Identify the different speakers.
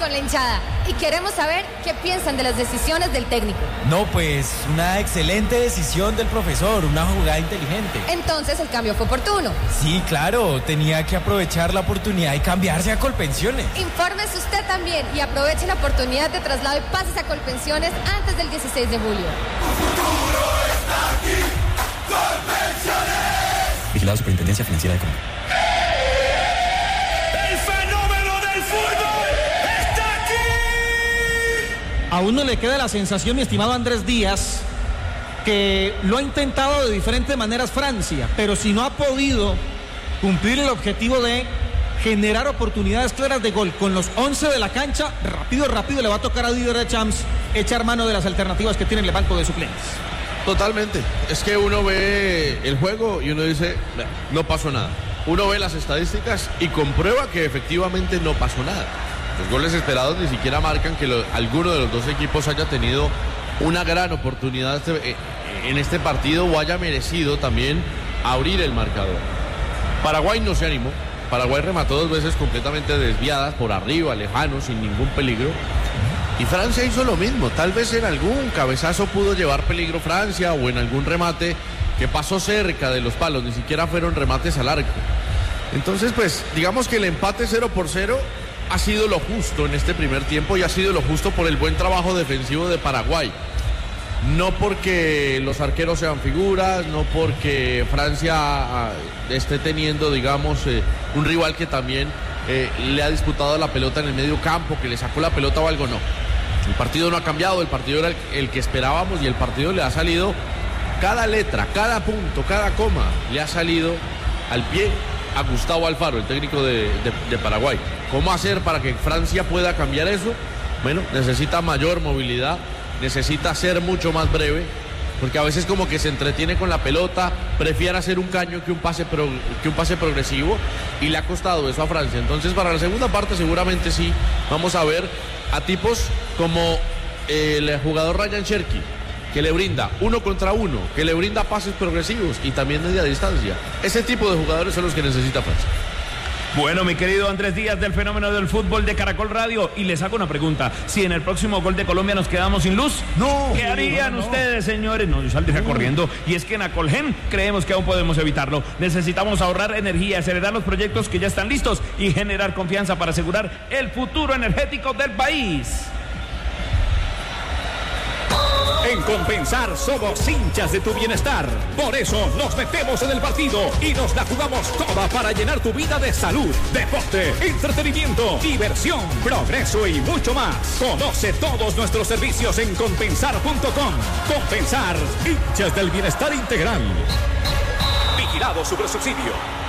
Speaker 1: con la hinchada y queremos saber qué piensan de las decisiones del técnico.
Speaker 2: No, pues una excelente decisión del profesor, una jugada inteligente.
Speaker 1: Entonces el cambio fue oportuno.
Speaker 2: Sí, claro, tenía que aprovechar la oportunidad y cambiarse a Colpensiones.
Speaker 1: Infórmese usted también y aproveche la oportunidad de traslado y pases a Colpensiones antes del 16 de julio.
Speaker 3: Tu futuro está aquí, Colpensiones.
Speaker 4: Vigilado Superintendencia Financiera de Colombia.
Speaker 3: ¡El fenómeno del fútbol está aquí!
Speaker 5: A uno le queda la sensación, mi estimado Andrés Díaz, que lo ha intentado de diferentes maneras Francia, pero si no ha podido cumplir el objetivo de generar oportunidades claras de gol con los 11 de la cancha, rápido le va a tocar a Didier Deschamps echar mano de las alternativas que tiene el banco de suplentes.
Speaker 6: Totalmente, es que uno ve el juego y uno dice, no pasó nada. Uno ve las estadísticas y comprueba que efectivamente no pasó nada. Los goles esperados ni siquiera marcan que alguno de los dos equipos haya tenido una gran oportunidad en este partido o haya merecido también abrir el marcador. Paraguay no se animó. Paraguay remató 2 veces completamente desviadas por arriba, lejano, sin ningún peligro. Y Francia hizo lo mismo. Tal vez en algún cabezazo pudo llevar peligro Francia o en algún remate que pasó cerca de los palos. Ni siquiera fueron remates al arco. Entonces, pues, digamos que el empate 0-0 ha sido lo justo en este primer tiempo y ha sido lo justo por el buen trabajo defensivo de Paraguay. No porque los arqueros sean figuras, no porque Francia esté teniendo, digamos, un rival que también le ha disputado la pelota en el medio campo, que le sacó la pelota o algo, no. El partido no ha cambiado, el partido era el que esperábamos y el partido le ha salido cada letra, cada punto, cada coma, le ha salido al pie a Gustavo Alfaro, el técnico de Paraguay. ¿Cómo hacer para que Francia pueda cambiar eso? Bueno, necesita mayor movilidad, necesita ser mucho más breve, porque a veces como que se entretiene con la pelota, prefiere hacer un caño que un pase progresivo, y le ha costado eso a Francia. Entonces para la segunda parte seguramente sí vamos a ver a tipos como el jugador Ryan Cherki, que le brinda 1 contra 1, que le brinda pases progresivos y también media distancia. Ese tipo de jugadores son los que necesita Francia.
Speaker 7: Bueno, mi querido Andrés Díaz del Fenómeno del Fútbol de Caracol Radio, y les hago una pregunta: si en el próximo gol de Colombia nos quedamos sin luz, ¿qué harían ustedes, señores? No, yo saldría corriendo, y es que en Acolgen creemos que aún podemos evitarlo. Necesitamos ahorrar energía, acelerar los proyectos que ya están listos y generar confianza para asegurar el futuro energético del país.
Speaker 8: En Compensar somos hinchas de tu bienestar. Por eso nos metemos en el partido y nos la jugamos toda para llenar tu vida de salud, deporte, entretenimiento, diversión, progreso y mucho más. Conoce todos nuestros servicios en compensar.com. Compensar, hinchas del bienestar integral. Vigilado Supersubsidio.